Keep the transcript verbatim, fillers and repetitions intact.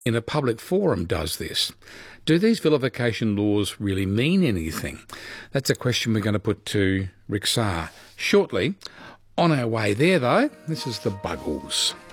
in a public forum does this? Do these vilification laws really mean anything? That's a question we're going to put to Rick Sarre shortly. On our way there, though, this is the Buggles.